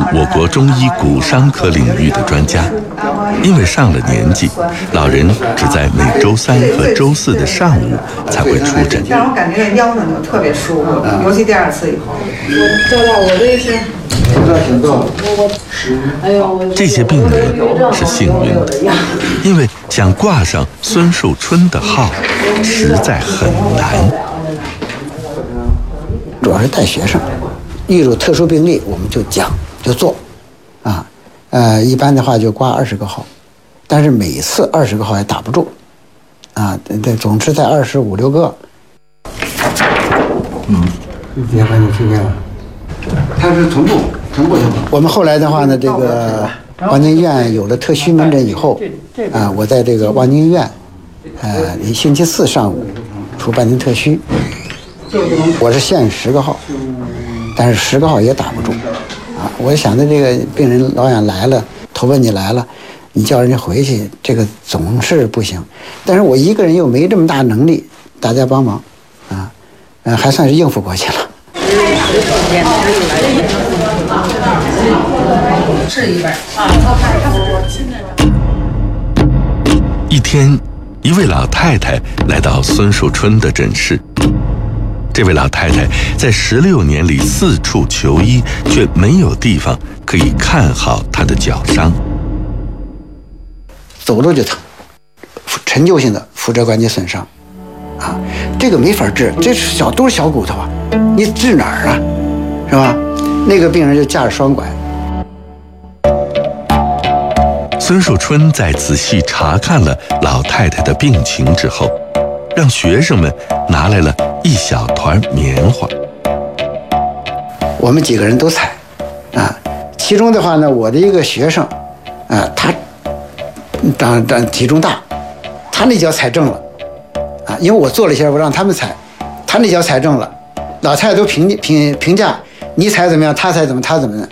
我国中医骨伤科领域的专家。因为上了年纪，老人只在每周三和周四的上午才会出诊。 让我感觉腰上就特别舒服，尤其第2次以后。 我这是。 这些病人是幸运的，因为想挂上孙树春的号，实在很难。 主要是带学生，遇有特殊病例我们就讲就做，一般的话就挂20个号，但是每次20个号也打不住，总是在25、6个。别把你听见了，它是同步。我们后来的话呢，这个望京医院有了特需门诊以后，我在这个望京医院，星期4上午出半天特需，我是限10个号，但是10个号也打不住，我想的这个病人老远来了，投奔你来了，你叫人家回去，这个总是不行。但是我一个人又没这么大能力，大家帮忙，还算是应付过去了。 是一本一天，一位老太太来到孙树春的诊室。这位老太太在16年里4处求医，却没有地方可以看好她的脚伤。 走路就疼，陈旧性的腹斜关节损伤，这个没法治，这都是小骨头啊，你治哪儿啊，是吧？那个病人就架着双拐。 孙树春在仔细查看了老太太的病情之后，让学生们拿来了一小团棉花。 我们几个人都采，其中的话呢，我的一个学生，他体重大，他那脚踩正了，因为我做了一下，我让他们踩，他那脚踩正了，老太太都评价你踩怎么样，他踩怎么，他怎么的，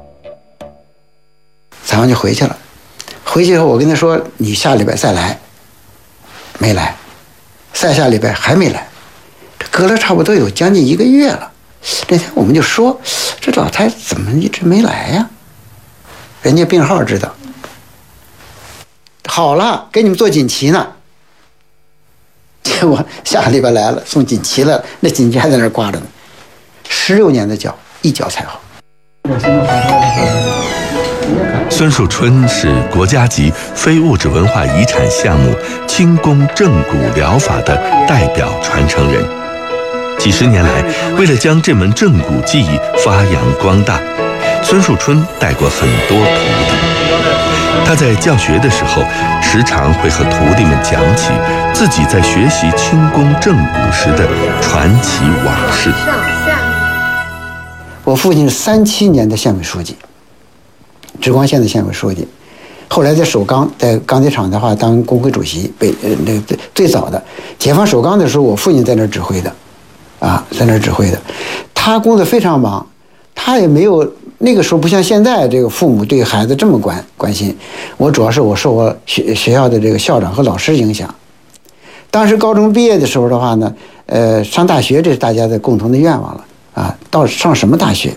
踩完就回去了。回去以后，我跟他说：“你下礼拜再来。”没来，再下礼拜还没来，这隔了差不多有将近1个月了。那天我们就说：“这老太太怎么一直没来呀？”人家病号知道，好了，给你们做锦旗呢。结果下个礼拜来了，送锦旗了，那锦旗还在那儿挂着呢。16年的脚，一脚才好。 孙树春是国家级非物质文化遗产项目轻功正骨疗法的代表传承人。几十年来，为了将这门正骨技艺发扬光大，孙树春带过很多徒弟。他在教学的时候，时常会和徒弟们讲起自己在学习轻功正骨时的传奇往事。我父亲是37年的县委书记，直光县的县委书记，后来在首钢，在钢铁厂的话当工会主席，最早的解放首钢的时候，我父亲在那儿指挥的，在那儿指挥的。他工作非常忙，他也没有那个时候不像现在这个父母对孩子这么关心。我主要是我受我学校的这个校长和老师影响。当时高中毕业的时候的话呢，上大学这是大家的共同的愿望了到上什么大学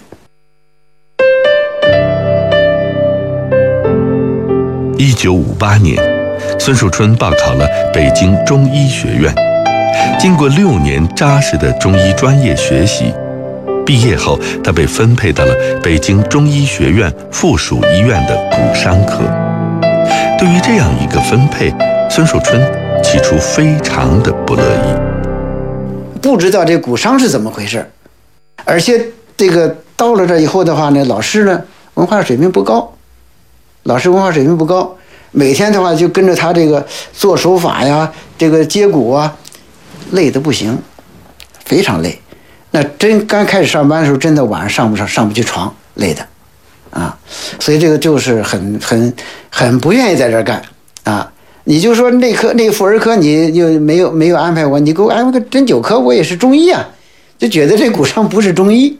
？1958年，孙树春报考了北京中医学院。经过6年扎实的中医专业学习，毕业后他被分配到了北京中医学院附属医院的骨伤科。对于这样一个分配，孙树春起初非常的不乐意，不知道这骨伤是怎么回事，而且这个到了这以后的话呢，老师呢文化水平不高，每天的话就跟着他这个做手法呀，这个接骨累得不行，非常累。那真刚开始上班的时候，真的晚上上不去床，累的所以这个就是很不愿意在这儿干你就说那妇儿科你就没有安排我，你给我安排个针灸科，我也是中医就觉得这骨伤不是中医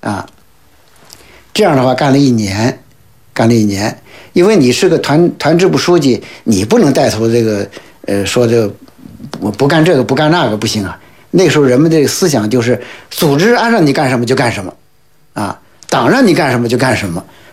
这样的话干了一年，因为你是个团支部书记，你不能带头这个说这我不干这个不干那个不行那个时候人们的思想就是组织按让你干什么就干什么党让你干什么就干什么